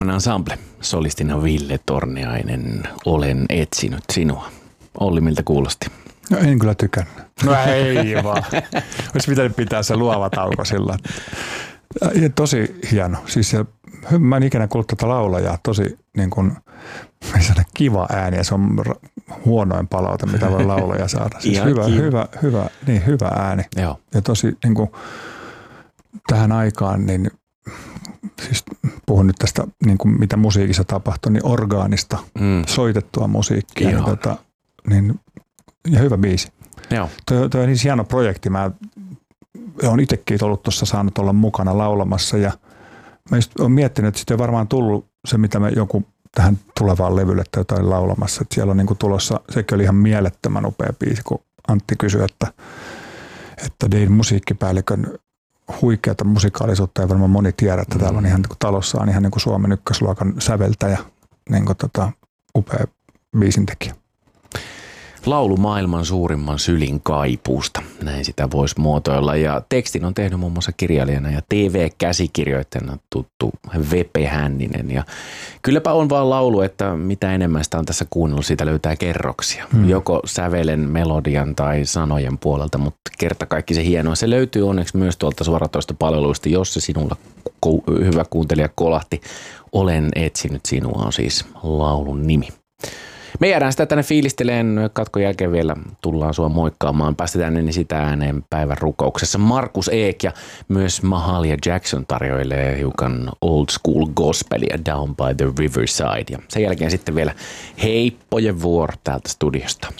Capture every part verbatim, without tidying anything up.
Ensemble, solistina Ville Torniainen, olen etsinyt sinua. Olli, miltä kuulosti? No en kyllä tykännyt. No ei vaan. Olisi pitänyt pitää se luova tauko sillä. Ja tosi hieno. Siis se, mä en ikinä kuullut tuota laulajaa. Tosi niin kuin, kiva ääni ja se on huonoin palaute, mitä voi laulaja saada. Siis hyvä, hyvä, hyvä, niin hyvä ääni. Joo. Ja tosi niin kuin, tähän aikaan, niin siis puhun nyt tästä, niin kuin mitä musiikissa tapahtui, niin orgaanista mm. soitettua musiikkia. Niin, tota, niin, ja hyvä biisi. Joo. Toi, toi on niin hieno projekti. Mä olen itsekin ollut tuossa saanut olla mukana laulamassa ja mä just olen miettinyt, että sitten on varmaan tullut se, mitä me joku tähän tulevaan levylle tai jotain laulamassa. Että siellä on niin kuin tulossa, sekin oli ihan mielettömän upea biisi, kun Antti kysyi, että, että Dein musiikkipäällikön huikeata musikaalisuutta ei varmaan moni tiedä, että täällä on ihan niin talossa on ihan niin kuin Suomen ykkösluokan säveltäjä, niin kuin tota, upea biisintekijä. Laulu maailman suurimman sylin kaipuusta, näin sitä voisi muotoilla. Ja tekstin on tehnyt muun muassa kirjailijana ja T V-käsikirjoittajana tuttu Vepe Hänninen. Ja kylläpä on vaan laulu, että mitä enemmän sitä on tässä kuunnellut, siitä löytää kerroksia. Hmm. Joko sävelen, melodian tai sanojen puolelta, mutta kerta kaikki se hienoa. Se löytyy onneksi myös tuolta suoratoistopalveluista, jos se sinulla hyvä kuuntelija kolahti. Olen etsinyt sinua on siis laulun nimi. Me jäädään sitä tänne fiilisteleen. Katkon jälkeen vielä tullaan sua moikkaamaan. Päästetään ennen sitä ääneen päivän rukouksessa. Markus Eek ja myös Mahalia Jackson tarjoilee hiukan old school gospelia Down by the Riverside. Ja sen jälkeen sitten vielä heippojen vuoro täältä studiosta.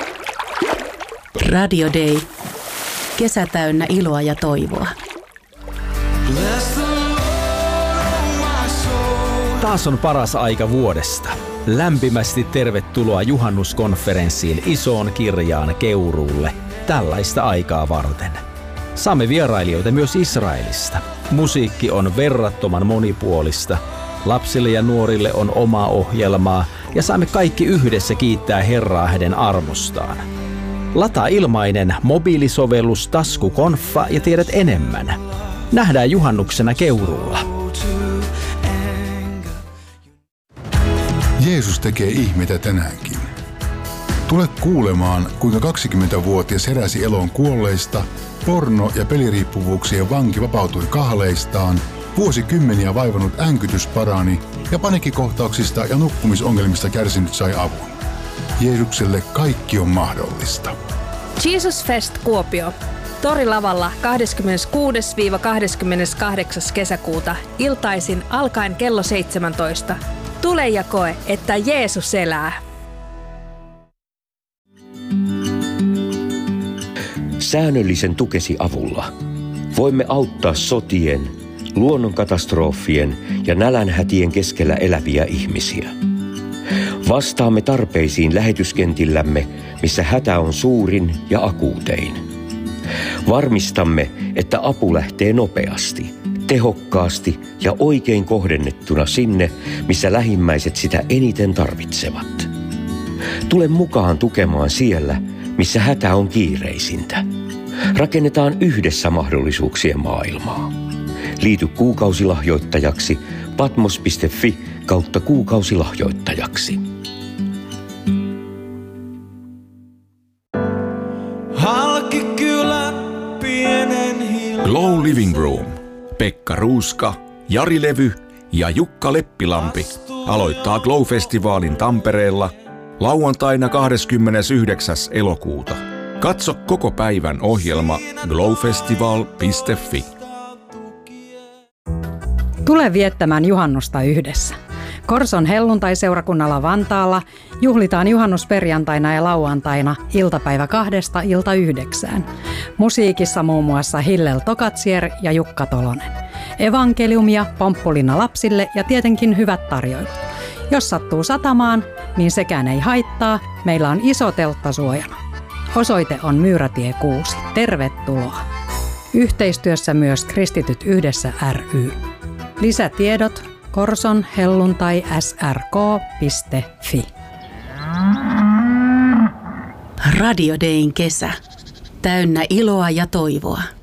Radio Day. Kesä täynnä iloa ja toivoa. Taas on paras aika vuodesta. Lämpimästi tervetuloa juhannuskonferenssiin Isoon Kirjaan Keuruulle tällaista aikaa varten. Saamme vierailijoita myös Israelista. Musiikki on verrattoman monipuolista. Lapsille ja nuorille on omaa ohjelmaa ja saamme kaikki yhdessä kiittää Herraa hänen armostaan. Lataa ilmainen mobiilisovellus Taskukonfa ja tiedät enemmän. Nähdään juhannuksena Keuruulla. Jeesus tekee ihmeitä tänäänkin. Tule kuulemaan, kuinka kaksikymmentävuotias heräsi eloon kuolleista, porno- ja peliriippuvuuksien vanki vapautui kahleistaan, vuosikymmeniä vaivannut änkytys parani ja paniikkikohtauksista ja nukkumisongelmista kärsinyt sai avun. Jeesukselle kaikki on mahdollista. Jesus Fest Kuopio. Torilavalla kahdeskymmeneskuudes kahdeskymmeneskahdeksas kesäkuuta iltaisin alkaen kello seitsemäntoista. Tule ja koe, että Jeesus elää. Säännöllisen tukesi avulla voimme auttaa sotien, luonnonkatastrofien ja nälänhätien keskellä eläviä ihmisiä. Vastaamme tarpeisiin lähetyskentillämme, missä hätä on suurin ja akuutein. Varmistamme, että apu lähtee nopeasti, tehokkaasti ja oikein kohdennettuna sinne, missä lähimmäiset sitä eniten tarvitsevat. Tule mukaan tukemaan siellä, missä hätä on kiireisintä. Rakennetaan yhdessä mahdollisuuksien maailmaa. Liity kuukausilahjoittajaksi patmos piste fi kautta kuukausilahjoittajaksi. Glow Living Room. Pekka Ruuska, Jari Levy ja Jukka Leppilampi aloittaa Glow-festivaalin Tampereella lauantaina kahdeskymmenesyhdeksäs elokuuta. Katso koko päivän ohjelma glowfestival piste fi. Tule viettämään juhannusta yhdessä. Korson helluntaiseurakunnalla Vantaalla juhlitaan juhannusperjantaina ja lauantaina iltapäivä kahdesta ilta yhdeksään. Musiikissa muun muassa Hillel Tokatsier ja Jukka Tolonen. Evankeliumia, pomppulina lapsille ja tietenkin hyvät tarjoilut. Jos sattuu satamaan, niin sekään ei haittaa. Meillä on iso teltta suojana. Osoite on Myyrätie kuusi. Tervetuloa. Yhteistyössä myös Kristityt yhdessä ry. Lisätiedot korson helluntai s r k piste fi. Radio Dayn kesä. Täynnä iloa ja toivoa.